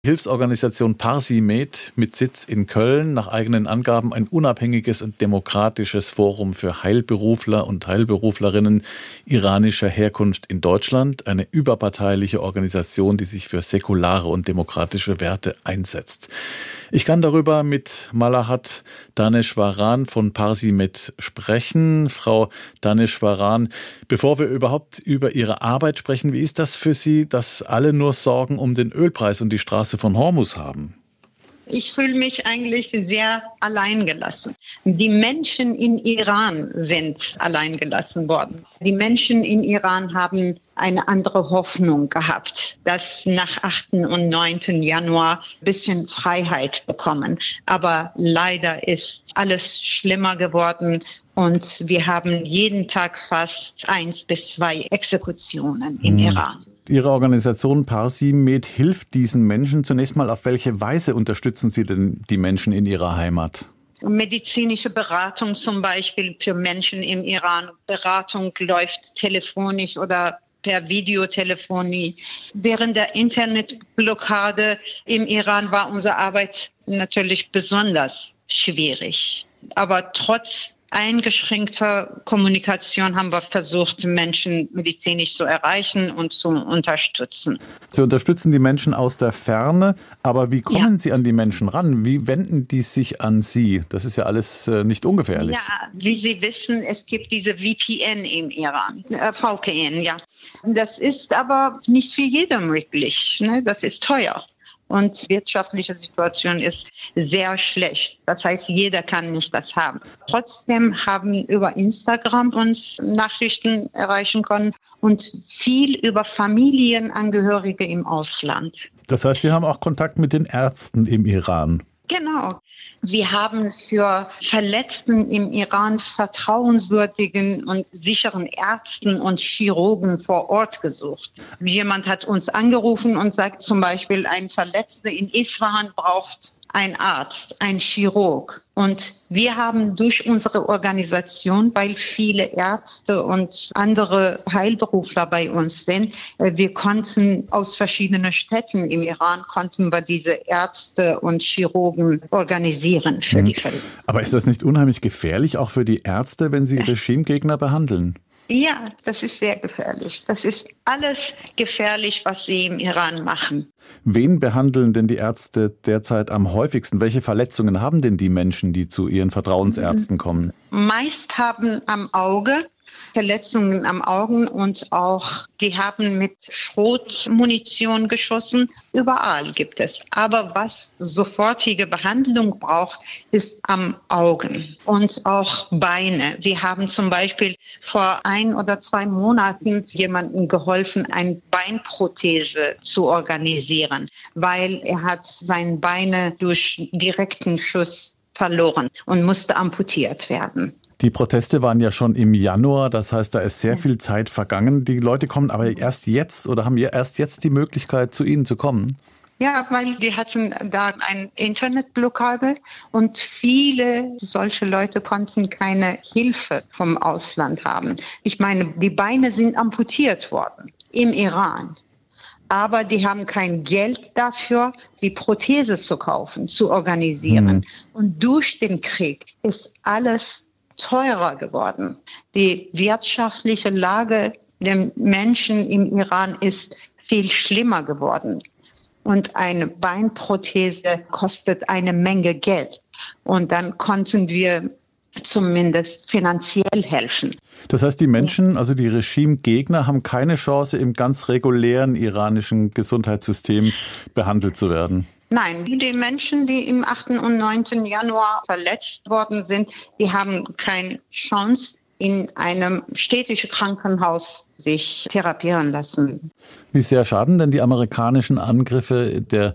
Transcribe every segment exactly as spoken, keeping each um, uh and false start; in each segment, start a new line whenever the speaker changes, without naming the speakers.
Hilfsorganisation Parsi-Med mit Sitz in Köln, nach eigenen Angaben ein unabhängiges und demokratisches Forum für Heilberufler und Heilberuflerinnen iranischer Herkunft in Deutschland, eine überparteiliche Organisation, die sich für säkulare und demokratische Werte einsetzt. Ich kann darüber mit Malahat Daneshwaran von Parsi-Med sprechen. Frau Daneshwaran, bevor wir überhaupt über Ihre Arbeit sprechen, wie ist das für Sie, dass alle nur Sorgen um den Ölpreis und die Straße von Hormuz haben?
Ich fühle mich eigentlich sehr alleingelassen. Die Menschen in Iran sind alleingelassen worden. Die Menschen in Iran haben eine andere Hoffnung gehabt, dass nach achten und neunten Januar ein bisschen Freiheit bekommen. Aber leider ist alles schlimmer geworden und wir haben jeden Tag fast eins bis zwei Exekutionen im hm. Iran.
Ihre Organisation Parsi-Med hilft diesen Menschen. Zunächst mal, auf welche Weise unterstützen Sie denn die Menschen in ihrer Heimat?
Medizinische Beratung zum Beispiel für Menschen im Iran. Beratung läuft telefonisch oder per Videotelefonie. Während der Internetblockade im Iran war unsere Arbeit natürlich besonders schwierig. Aber trotz eingeschränkter Kommunikation haben wir versucht, Menschen medizinisch zu erreichen und zu unterstützen.
Sie unterstützen die Menschen aus der Ferne, aber wie kommen ja. Sie an die Menschen ran? Wie wenden die sich an Sie? Das ist ja alles äh, nicht ungefährlich.
Ja, wie Sie wissen, es gibt diese V P N im Iran, äh, V P N, ja. Das ist aber nicht für jeden möglich, ne? Das ist teuer. Und die wirtschaftliche Situation ist sehr schlecht. Das heißt, jeder kann nicht das haben. Trotzdem haben über Instagram uns Nachrichten erreichen können und viel über Familienangehörige im Ausland.
Das heißt, Sie haben auch Kontakt mit den Ärzten im Iran?
Genau. Wir haben für Verletzten im Iran vertrauenswürdigen und sicheren Ärzten und Chirurgen vor Ort gesucht. Jemand hat uns angerufen und sagt zum Beispiel, ein Verletzter in Isfahan braucht einen Arzt, einen Chirurg. Und wir haben durch unsere Organisation, weil viele Ärzte und andere Heilberufler bei uns sind, wir konnten aus verschiedenen Städten im Iran, konnten wir diese Ärzte und Chirurgen organisieren für die Fälle.
Aber ist das nicht unheimlich gefährlich, auch für die Ärzte, wenn sie Regimegegner behandeln?
Ja, das ist sehr gefährlich. Das ist alles gefährlich, was sie im Iran machen.
Wen behandeln denn die Ärzte derzeit am häufigsten? Welche Verletzungen haben denn die Menschen, die zu ihren Vertrauensärzten kommen?
Meist haben am Auge Verletzungen am Augen und auch, die haben mit Schrotmunition geschossen. Überall gibt es. Aber was sofortige Behandlung braucht, ist am Augen und auch Beine. Wir haben zum Beispiel vor ein oder zwei Monaten jemandem geholfen, eine Beinprothese zu organisieren, weil er hat seine Beine durch direkten Schuss verloren und musste amputiert werden.
Die Proteste waren ja schon im Januar, das heißt, da ist sehr viel Zeit vergangen. Die Leute kommen aber erst jetzt oder haben ja erst jetzt die Möglichkeit, zu Ihnen zu kommen?
Ja, weil wir hatten da eine Internetblockade und viele solche Leute konnten keine Hilfe vom Ausland haben. Ich meine, die Beine sind amputiert worden im Iran. Aber die haben kein Geld dafür, die Prothese zu kaufen, zu organisieren. Hm. Und durch den Krieg ist alles teurer geworden. Die wirtschaftliche Lage der Menschen im Iran ist viel schlimmer geworden. Und eine Beinprothese kostet eine Menge Geld. Und dann konnten wir zumindest finanziell helfen.
Das heißt, die Menschen, also die Regimegegner, haben keine Chance, im ganz regulären iranischen Gesundheitssystem behandelt zu werden?
Nein, die Menschen, die im achten und neunten Januar verletzt worden sind, die haben keine Chance, in einem städtischen Krankenhaus sich therapieren lassen.
Wie sehr schaden denn die amerikanischen Angriffe der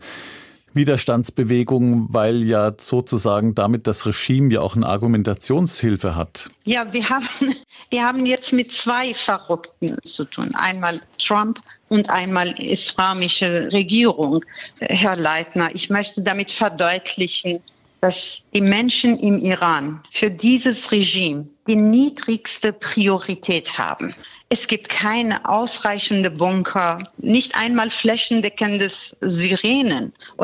Widerstandsbewegung, weil ja sozusagen damit das Regime ja auch eine Argumentationshilfe hat?
Ja, wir haben, wir haben jetzt mit zwei Verrückten zu tun. Einmal Trump und einmal islamische Regierung. Herr Leitner, ich möchte damit verdeutlichen, dass die Menschen im Iran für dieses Regime die niedrigste Priorität haben. Es gibt keine ausreichende Bunker, nicht einmal flächendeckendes Sirenen